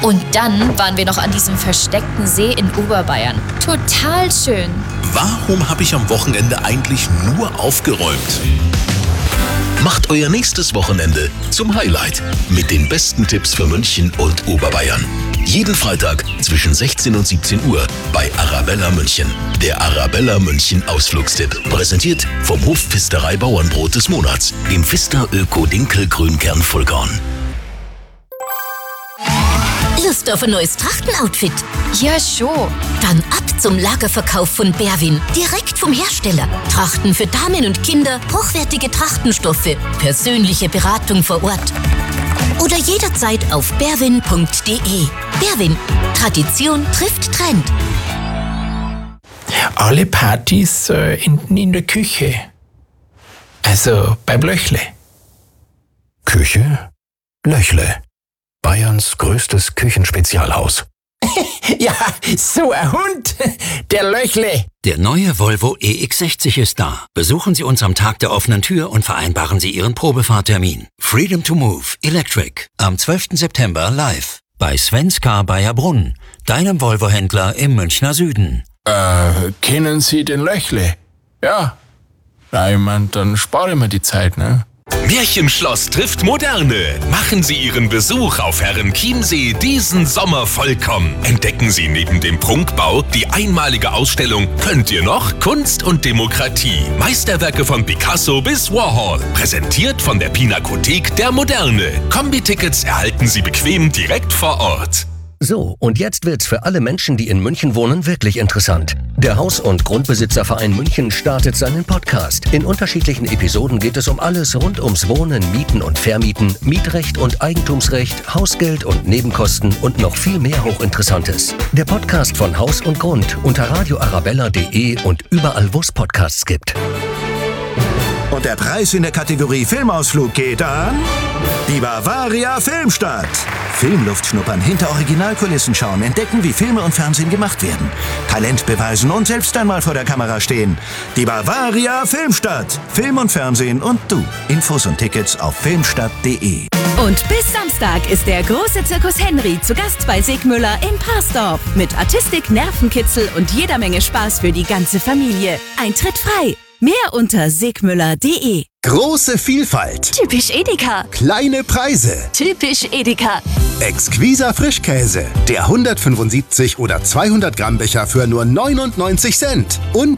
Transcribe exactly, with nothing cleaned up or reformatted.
Und dann waren wir noch an diesem versteckten See in Oberbayern. Total schön. Warum habe ich am Wochenende eigentlich nur aufgeräumt? Macht euer nächstes Wochenende zum Highlight mit den besten Tipps für München und Oberbayern. Jeden Freitag zwischen sechzehn und siebzehn Uhr bei Arabella München. Der Arabella München Ausflugstipp. Präsentiert vom Hof Pfisterei Bauernbrot des Monats. Dem Pfister Öko Dinkel Grünkern Vollkorn. Lust auf ein neues Trachtenoutfit? Ja, schon. Dann ab zum Lagerverkauf von Berwin. Direkt vom Hersteller. Trachten für Damen und Kinder, hochwertige Trachtenstoffe, persönliche Beratung vor Ort. Oder jederzeit auf berwin punkt de. Berwin. Tradition trifft Trend. Alle Partys äh, enden in der Küche. Also beim Löchle. Küche? Löchle. Bayerns größtes Küchenspezialhaus. Ja, so ein Hund. Der Löchle. Der neue Volvo E X sechzig ist da. Besuchen Sie uns am Tag der offenen Tür und vereinbaren Sie Ihren Probefahrtermin. Freedom to Move Electric am zwölften September live bei Svenska Bayerbrunn, deinem Volvo-Händler im Münchner Süden. Äh, kennen Sie den Löchle? Ja. Na, ich mein, dann spare ich mir die Zeit, ne? Märchenschloss trifft Moderne. Machen Sie Ihren Besuch auf Herrenchiemsee diesen Sommer vollkommen. Entdecken Sie neben dem Prunkbau die einmalige Ausstellung Könnt ihr noch? Kunst und Demokratie. Meisterwerke von Picasso bis Warhol. Präsentiert von der Pinakothek der Moderne. Kombi-Tickets erhalten Sie bequem direkt vor Ort. So, und jetzt wird's für alle Menschen, die in München wohnen, wirklich interessant. Der Haus- und Grundbesitzerverein München startet seinen Podcast. In unterschiedlichen Episoden geht es um alles rund ums Wohnen, Mieten und Vermieten, Mietrecht und Eigentumsrecht, Hausgeld und Nebenkosten und noch viel mehr Hochinteressantes. Der Podcast von Haus und Grund unter radio arabella punkt de und überall, wo es Podcasts gibt. Und der Preis in der Kategorie Filmausflug geht an die Bavaria Filmstadt. Filmluft schnuppern, hinter Originalkulissen schauen, entdecken, wie Filme und Fernsehen gemacht werden. Talent beweisen und selbst einmal vor der Kamera stehen. Die Bavaria Filmstadt. Film und Fernsehen und du. Infos und Tickets auf filmstadt punkt de. Und bis Samstag ist der große Zirkus Henry zu Gast bei Sigmüller in Parsdorf. Mit Artistik, Nervenkitzel und jeder Menge Spaß für die ganze Familie. Eintritt frei. Mehr unter sigmüller punkt de. Große Vielfalt. Typisch Edeka. Kleine Preise. Typisch Edeka. Exquiser Frischkäse. Der hundertfünfundsiebzig oder zweihundert Gramm Becher für nur neunundneunzig Cent. Und